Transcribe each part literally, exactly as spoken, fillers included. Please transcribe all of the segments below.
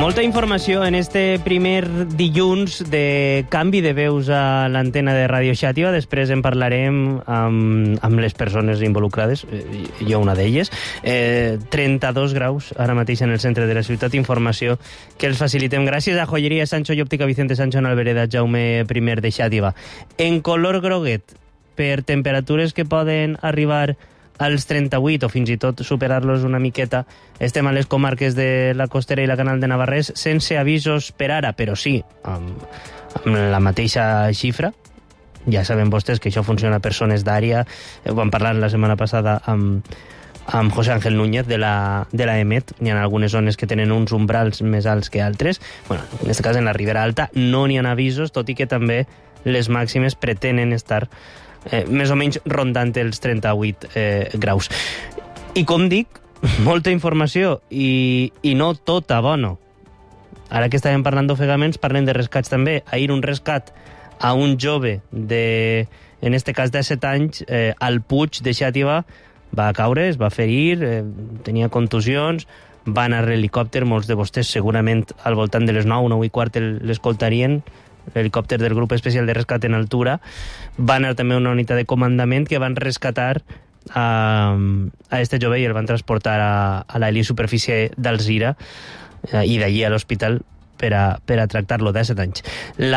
Molta informació en este primer dilluns de canvi de veus a l'antena de Ràdio Xàtiva. Després en parlarem amb, amb les persones involucrades, jo una d'elles. Eh, trenta-dos graus ara mateix en el centre de la ciutat. Informació que els facilitem gràcies a Joyeria Sancho i Òptica Vicente Sancho en Albereda Jaume I de Xàtiva. En color groguet, per temperatures que poden arribar als trenta-vuit o fins i tot superar-los una miqueta. Estem a les comarques de la Costera i la Canal de Navarrés sense avisos per ara, però sí, amb, amb la mateixa xifra. Ja saben vostès que això funciona per zones d'àrea. Ho vam parlar la setmana passada amb, amb José Ángel Núñez de la, de la EMET. Hi ha algunes zones que tenen uns umbrals més alts que altres. Bueno, en aquest cas, en la Ribera Alta no n'hi ha avisos, tot i que també les màximes pretenen estar Eh, més o menys rondant els trenta-vuit eh, graus. I com dic, molta informació i, i no tota bona. Ara que estàvem parlant d'ofegaments, parlem de rescats també. Ahir un rescat a un jove de, en este cas de set anys, eh, al Puig de Xàtiva, va caure, es va ferir, eh, tenia contusions, va anar a l'helicòpter, molts de vostès segurament al voltant de les nou, nou i quart l'escoltarien, l'helicòpter del grup especial de rescat en altura. Va anar també una unitat de comandament que van rescatar a, a este jove i el van transportar a, a l'heliosuperfície d'Alzira eh, i d'allí a l'hospital per a, per a tractar-lo de set anys.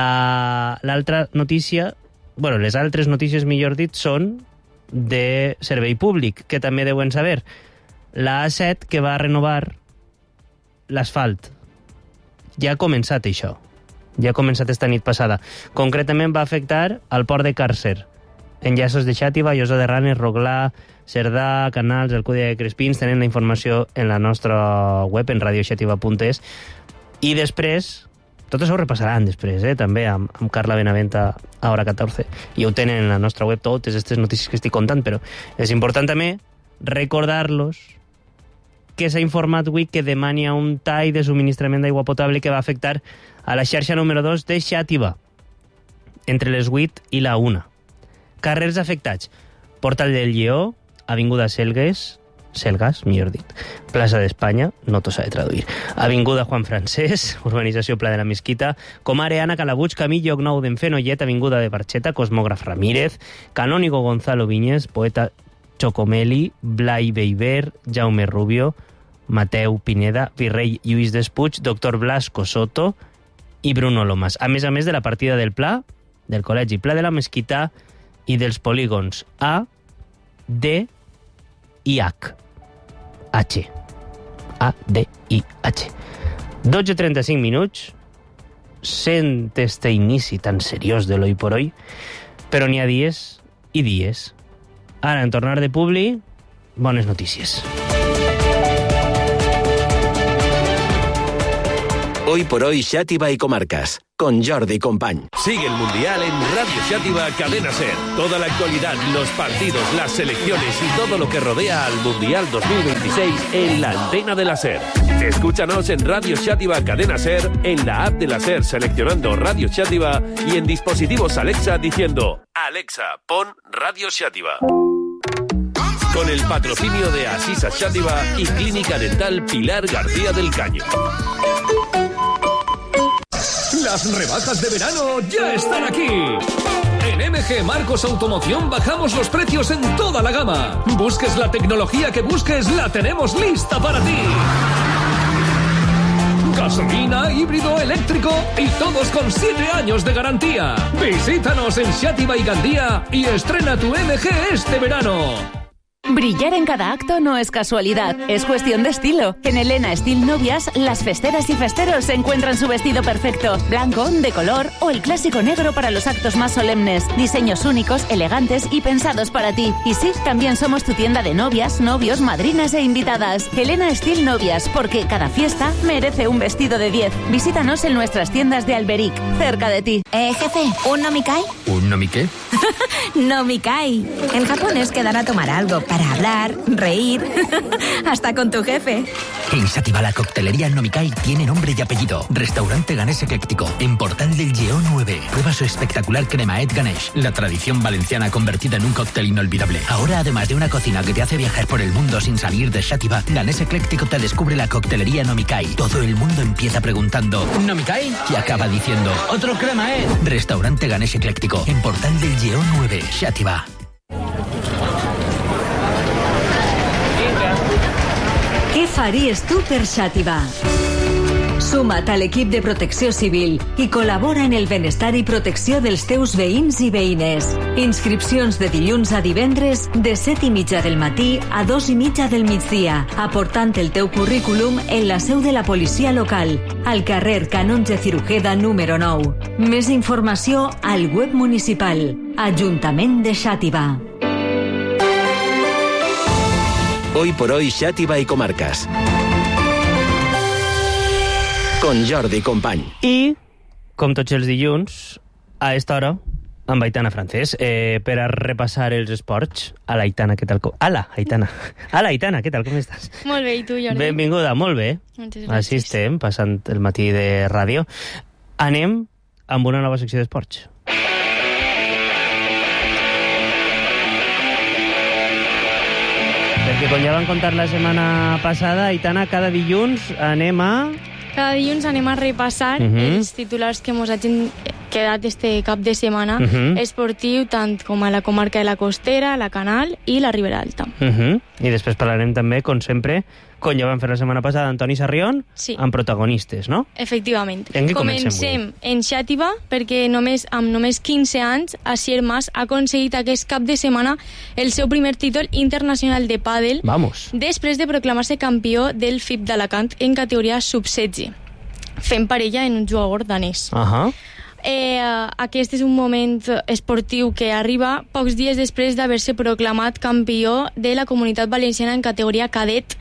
L'altra la, notícia, bueno, les altres notícies, millor dit, són de servei públic, que també deuen saber. La A set, que va renovar l'asfalt. Ja ha començat això. Ja ha començat esta nit passada. Concretament va afectar al port de Càrcer. Enllaços de Xàtiva, Llosa de Ranes, Roglà, Cerdà, Canals, Alcúdia de Crespins. Tenen la informació en la nostra web, en radio xativa punt es. I després, tot això ho repassaran després, eh, també, amb, amb Carla Benaventa a hora catorze. I ho tenen en la nostra web totes aquestes notícies que estic contant, però és important també recordar-los que s'ha informat avui que demà hi ha un tall de subministrament d'aigua potable que va afectar a la xarxa número dos de Xàtiva, entre les vuit i la una. Carrers afectats: Portal del Lleó, Avinguda Selgues, Selgas, millor dit, Plaça d'Espanya, no t'ho s'ha de traduir, Avinguda Juan Francés, Urbanització Pla de la Mesquita, Comareana, Calabuig, Camí Llocnou d'en Fenollet, Avinguda de Barxeta, Cosmògraf Ramírez, Canónigo Gonzalo Viñes, Poeta Chocomeli, Blai Beiber, Jaume Rubio, Mateu Pineda, Virrei Lluís Despuig, Doctor Blasco Soto i Bruno Lomas. A més a més de la partida del Pla, del Col·legi Pla de la Mesquita i dels polígons A, D i H. H. A, D i H. dotze trenta-cinc minuts. Sent este inici tan seriós de l'Hoy por Hoy, però n'hi ha dies i dies. Ara, en tornar de publi, bones notícies. Hoy por Hoy Xàtiva y Comarcas, con Jordi Company. Sigue el Mundial en Radio Xàtiva Cadena Ser. Toda la actualidad, los partidos, las selecciones y todo lo que rodea al Mundial dos mil veintiséis en la antena de la Ser. Escúchanos en Radio Xàtiva Cadena Ser, en la app de la Ser seleccionando Radio Xàtiva y en dispositivos Alexa diciendo: Alexa, pon Radio Xàtiva. Con el patrocinio de Asisa Xàtiva y Clínica Dental Pilar García del Caño. Las rebajas de verano ya están aquí. En M G Marcos Automoción bajamos los precios en toda la gama. Busques la tecnología que busques, la tenemos lista para ti. Gasolina, híbrido, eléctrico y todos con siete años de garantía. Visítanos en Xàtiva y Gandía y estrena tu M G este verano. Brillar en cada acto no es casualidad, es cuestión de estilo. En Elena Style Novias, las festeras y festeros encuentran su vestido perfecto, blanco, de color o el clásico negro para los actos más solemnes. Diseños únicos, elegantes y pensados para ti. Y sí, también somos tu tienda de novias, novios, madrinas e invitadas. Elena Style Novias, porque cada fiesta merece un vestido de diez. Visítanos en nuestras tiendas de Alberic, cerca de ti. Eh, jefe, ¿un nomikai? ¿Un nomi qué? Nomikai. En japonés quedar a tomar algo para para hablar, reír, hasta con tu jefe. En Xàtiva la coctelería Nomikai tiene nombre y apellido. Restaurante Ganés Ecléctico, en Portal del Lleó nueve. Prueba su espectacular cremaet Ganesh, la tradición valenciana convertida en un cóctel inolvidable. Ahora, además de una cocina que te hace viajar por el mundo sin salir de Xàtiva, Ganés Ecléctico te descubre la coctelería Nomikai. Todo el mundo empieza preguntando ¿Nomikai? Y acaba diciendo ¡otro cremaet! Restaurante Ganés Ecléctico, en Portal del Lleó nueve, Xàtiva. Què faries tu per Xàtiva? Suma't a l'equip de Protecció Civil i col·labora en el benestar i protecció dels teus veïns i veïnes. Inscripcions de dilluns a divendres de set i mitja del matí a dos i mitja del migdia, aportant el teu currículum en la seu de la policia local, al carrer Canonge Cirujeda número nou. Més informació al web municipal. Ajuntament de Xàtiva. Hoy por hoy, Xàtiva y comarcas. Con Jordi Company. I, com tots els dilluns, a esta hora, amb Aitana Francés, eh, per a repassar els esports. Hola, Aitana, què tal? Hola, Aitana. Hola, Aitana, què tal? Com estàs? Molt bé, i tu, Jordi? Benvinguda, molt bé. Moltes gràcies. Així estem, passant el matí de ràdio. Anem amb una nova secció d'esports. Perquè com ja vam contar la setmana passada, Aitana, cada dilluns anem a... Cada dilluns anem a repassar uh-huh. els titulars que ens hagin quedat este cap de setmana uh-huh. esportiu, tant com a la comarca de la Costera, la Canal i la Ribera Alta. Uh-huh. I després parlarem també, com sempre, com ja vam fer la setmana passada, Antoni Sarrión, sí. amb protagonistes, no? Efectivament. En què comencem? Comencem en Xàtiva, perquè només amb només quinze anys, Asier Mas ha aconseguit aquest cap de setmana el seu primer títol internacional de pàdel, Vamos. després de proclamar-se campió del F I B d'Alacant en categoria sub setze, fent parella en un jugador danès. Uh-huh. Eh, aquest és un moment esportiu que arriba pocs dies després d'haver-se proclamat campió de la Comunitat Valenciana en categoria cadet,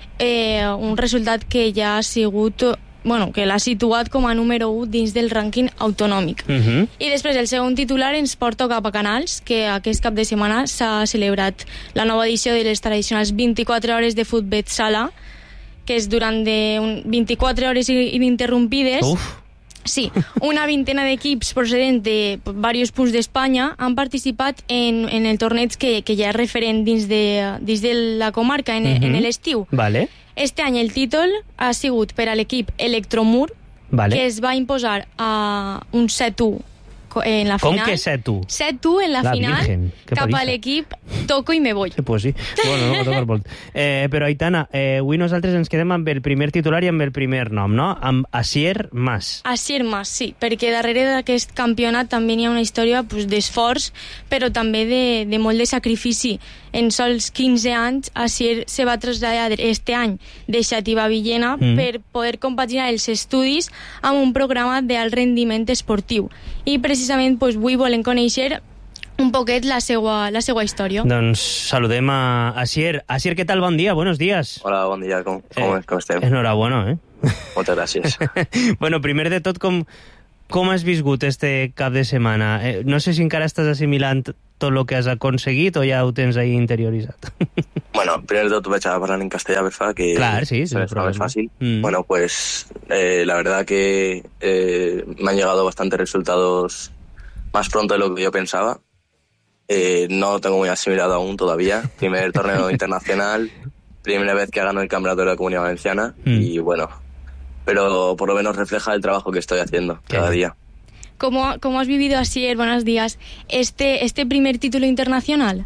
eh, un resultat que ja ha sigut, bueno, que l'ha situat com a número u dins del rànquing autonòmic. Uh-huh. I després el segon titular ens porta cap a Canals, que aquest cap de setmana s'ha celebrat la nova edició de les tradicionals vint-i-quatre hores de futbol sala, que és durant de un vint-i-quatre hores ininterrompides. Uf. Sí, una vintena d'equips procedents de diversos punts d'Espanya han participat en, en el torneig que, que ja és referent dins de, dins de la comarca en, uh-huh. en l'estiu. Vale. Este any el títol ha sigut per a l'equip Electromur, vale. que es va imposar a un set u en la Com final. que set u? set u en la, La final, Virgen, que cap paliza. a l'equip Toco i me voy. Pues sí, bueno, no va tocar molt. Eh, però, Aitana, eh, avui nosaltres ens quedem amb el primer titular i amb el primer nom, no? Amb Asier Mas. Asier Mas, sí, perquè darrere d'aquest campionat també hi ha una història pues, d'esforç, però també de, de molt de sacrifici. En sols quinze anys, Asier se va traslladar este any de Xàtiva a Villena mm. per poder compaginar els estudis amb un programa d'alt rendiment esportiu. I precisament pues, avui volem conèixer un poquet la seva, la seva història. Doncs saludem a Asier. Asier, què tal? Bon dia, buenos días. Hola, bon dia, com, com, eh, com estem? Enhorabuena, eh? Moltes gràcies. Bueno, primer de tot, com, com has viscut este cap de setmana? Eh, no sé si encara estàs assimilant tot el que has aconseguit o ja ho tens ahí interioritzat. Bueno, primer de tot vaig a parlar en castellà, per fa, que Clar, sí, se me es más fácil. Mm. Bueno, pues eh, la verdad que eh, me han llegado bastantes resultados más pronto de lo que yo pensaba. Eh, no tengo muy asimilado aún todavía. Primer torneo internacional, primera vez que gano el campeonato de la Comunidad Valenciana mm. y bueno, pero por lo menos refleja el trabajo que estoy haciendo cada Bien. día. ¿Cómo, ¿Cómo has vivido, Asier, buenos días, este, este primer título internacional?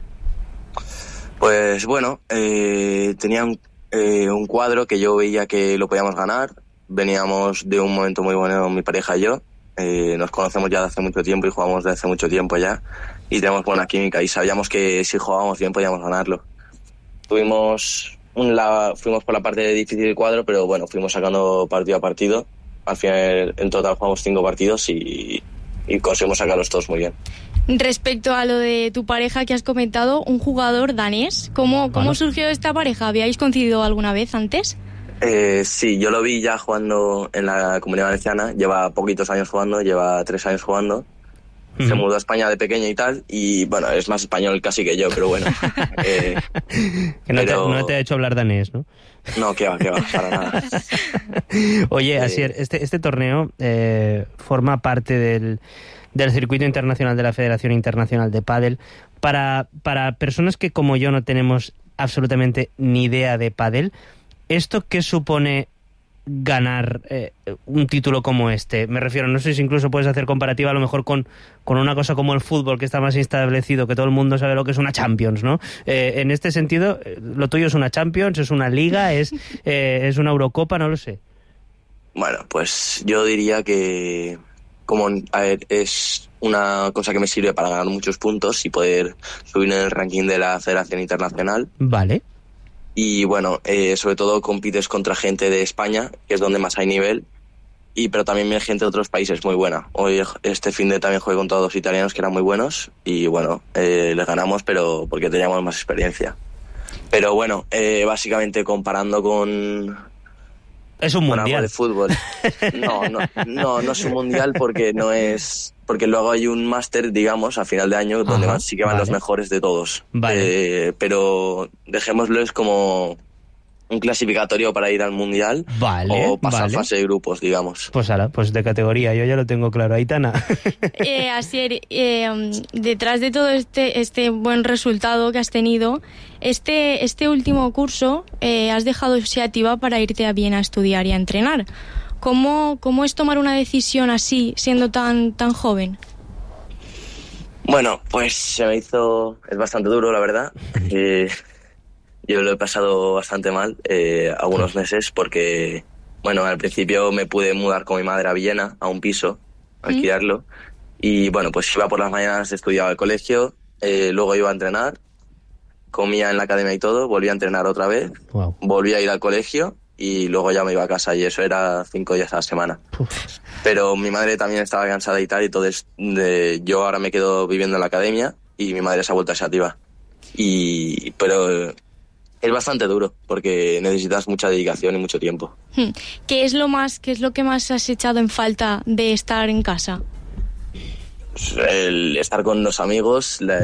Pues bueno, eh, tenía un, eh, un cuadro que yo veía que lo podíamos ganar. Veníamos de un momento muy bueno mi pareja y yo. Eh, nos conocemos ya de hace mucho tiempo y jugamos desde hace mucho tiempo ya. Y tenemos buena química y sabíamos que si jugábamos bien podíamos ganarlo. Tuvimos un la, fuimos por la parte difícil del cuadro, pero bueno, fuimos sacando partido a partido. Al final, en total jugamos cinco partidos y, y conseguimos sacarlos todos muy bien. Respecto a lo de tu pareja que has comentado, un jugador danés, ¿cómo, cómo Bueno. surgió esta pareja? ¿Habíais coincidido alguna vez antes? Eh, sí, yo lo vi ya jugando en la Comunidad Valenciana. Lleva poquitos años jugando, lleva tres años jugando. Uh-huh. Se mudó a España de pequeño y tal, y bueno, es más español casi que yo, pero bueno. eh, que no, pero... te, no te ha hecho hablar danés, ¿no? No, que va, que va, para nada. Oye, eh... Asier, este, este torneo eh, forma parte del, del circuito internacional de la Federación Internacional de Pádel. Para, para personas que como yo no tenemos absolutamente ni idea de pádel, ¿esto qué supone ganar eh, un título como este? Me refiero, no sé si incluso puedes hacer comparativa a lo mejor con, con una cosa como el fútbol, que está más establecido, que todo el mundo sabe lo que es una Champions, ¿no? Eh, en este sentido, lo tuyo es una Champions, es una Liga, es, eh, es una Eurocopa, no lo sé. Bueno, pues yo diría que como a ver, es una cosa que me sirve para ganar muchos puntos y poder subir en el ranking de la Federación Internacional. Vale. Y bueno, eh, sobre todo compites contra gente de España, que es donde más hay nivel, y pero también hay gente de otros países muy buena. Hoy, este fin de también jugué contra dos italianos que eran muy buenos, y bueno, eh, les ganamos, pero porque teníamos más experiencia. Pero bueno, eh, básicamente comparando con... Es un mundial. De fútbol. No, no, no, no es un mundial porque no es... Porque luego hay un máster, digamos, a final de año, donde Ajá, van, sí que van vale. los mejores de todos. Vale. Eh, pero dejémoslo, es como un clasificatorio para ir al mundial vale, o pasar vale. fase de grupos, digamos. Pues ahora, pues de categoría, yo ya lo tengo claro. Aitana. eh, Asier, eh, detrás de todo este, este buen resultado que has tenido, este, este último curso eh, has dejado Xàtiva para irte a Viena a estudiar y a entrenar. ¿Cómo, ¿Cómo es tomar una decisión así, siendo tan, tan joven? Bueno, pues se me hizo... Es bastante duro, la verdad. Eh, yo lo he pasado bastante mal eh, algunos meses porque, bueno, al principio me pude mudar con mi madre a Viena, a un piso, a alquilarlo. ¿Mm? Y, bueno, pues iba por las mañanas, estudiaba al colegio, eh, luego iba a entrenar, comía en la academia y todo, volvía a entrenar otra vez, wow. volvía a ir al colegio... y luego ya me iba a casa y eso era cinco días a la semana. Uf. Pero mi madre también estaba cansada y tal, y entonces de, yo ahora me quedo viviendo en la academia y mi madre se ha vuelto a Xàtiva. Y, pero es bastante duro porque necesitas mucha dedicación y mucho tiempo. ¿Qué es lo más, qué es lo que más has echado en falta de estar en casa? El estar con los amigos la,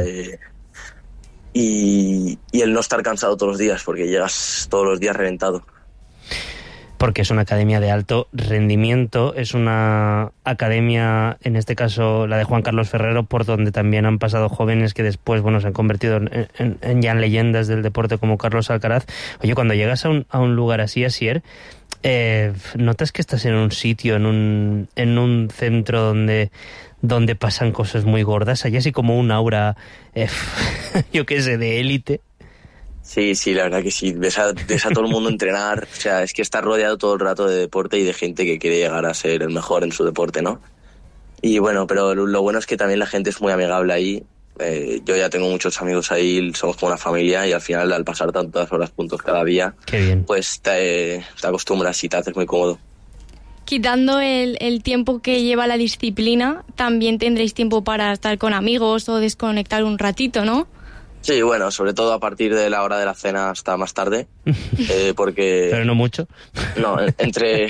y, y el no estar cansado todos los días porque llegas todos los días reventado. Porque es una academia de alto rendimiento, es una academia, en este caso la de Juan Carlos Ferrero, por donde también han pasado jóvenes que después, bueno, se han convertido en, en, en ya en leyendas del deporte como Carlos Alcaraz. Oye, cuando llegas a un, a un lugar así, Asier, eh, notas que estás en un sitio, en un, en un centro donde, donde pasan cosas muy gordas, hay así como un aura, eh, yo qué sé, de élite. Sí, sí, la verdad que sí. Ves a, ves a todo el mundo entrenar. O sea, es que estás rodeado todo el rato de deporte y de gente que quiere llegar a ser el mejor en su deporte, ¿no? Y bueno, pero lo bueno es que también la gente es muy amigable ahí. Eh, yo ya tengo muchos amigos ahí, somos como una familia y al final, al pasar tantas horas juntos cada día, Qué bien. pues te, te acostumbras y te haces muy cómodo. Quitando el, el tiempo que lleva la disciplina, también tendréis tiempo para estar con amigos o desconectar un ratito, ¿no? Sí, bueno, sobre todo a partir de la hora de la cena hasta más tarde, eh, porque... Pero no mucho. No, entre...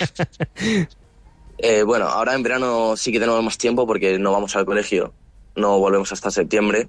eh, bueno, ahora en verano sí que tenemos más tiempo porque no vamos al colegio, no volvemos hasta septiembre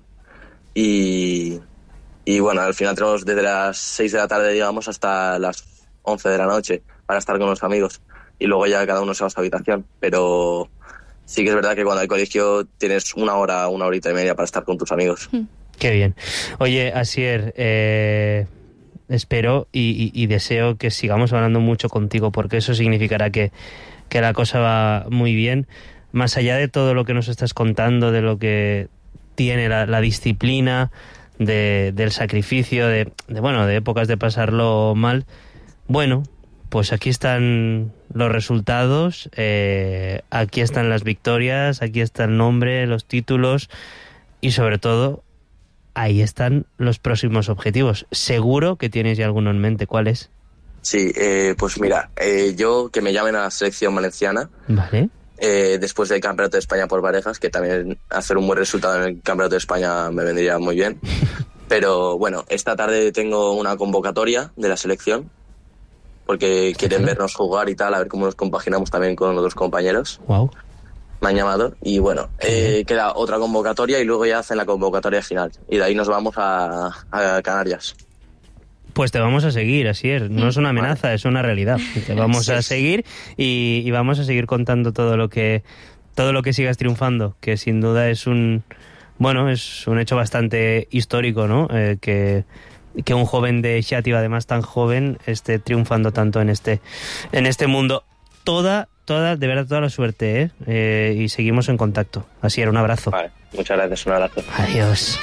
y, y bueno, al final tenemos desde las seis de la tarde, digamos, hasta las once de la noche para estar con los amigos y luego ya cada uno se va a su habitación, pero sí que es verdad que cuando hay colegio tienes una hora, una horita y media para estar con tus amigos. Qué bien. Oye, Asier, eh, espero y, y, y deseo que sigamos hablando mucho contigo porque eso significará que, que la cosa va muy bien. Más allá de todo lo que nos estás contando, de lo que tiene la, la disciplina, de, del sacrificio, de, de, bueno, de épocas de pasarlo mal, bueno, pues aquí están los resultados, eh, aquí están las victorias, aquí está el nombre, los títulos y sobre todo... ahí están los próximos objetivos. Seguro que tienes ya alguno en mente. ¿Cuál es? Sí, eh, pues mira, eh, yo que me llamen a la selección valenciana. Vale. Eh, después del Campeonato de España por parejas, que también hacer un buen resultado en el Campeonato de España me vendría muy bien. Pero bueno, esta tarde tengo una convocatoria de la selección porque quieren vernos jugar y tal, a ver cómo nos compaginamos también con otros compañeros. Wow. me han llamado y bueno, eh, queda otra convocatoria y luego ya hacen la convocatoria final y de ahí nos vamos a, a Canarias. Pues te vamos a seguir, Asier. No es una amenaza, vale. Es una realidad. Te vamos a seguir y, y vamos a seguir contando todo lo que todo lo que sigas triunfando, que sin duda es un bueno es un hecho bastante histórico, ¿no? Eh, que que un joven de Xàtiva, además tan joven, esté triunfando tanto en este en este mundo. Toda toda de verdad toda la suerte, ¿eh? eh y seguimos en contacto. Asier, un abrazo. Vale, muchas gracias, un abrazo. Adiós.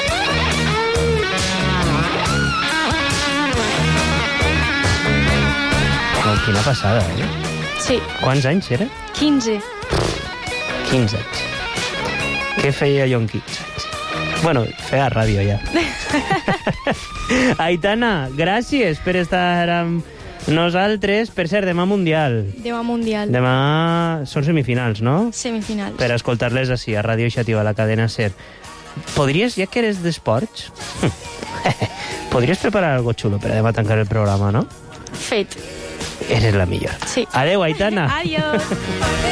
Oh, quina passada, eh? Sí. Quants anys era? quinze. quinze anys. Què feia jo amb quinze anys? Bueno, feia ràdio ja. Aitana, gràcies per estar amb nosaltres. Per cert, demà Mundial. Demà Mundial. Demà són semifinals, no? Semifinals. Per escoltar-les així, a Ràdio Xàtiva, a la cadena SER. Podries, ja que eres d'esports, podries preparar algo xulo per a demà tancar el programa, no? Fet. Eres la millor. Sí. Adeu, Aitana. Adiós.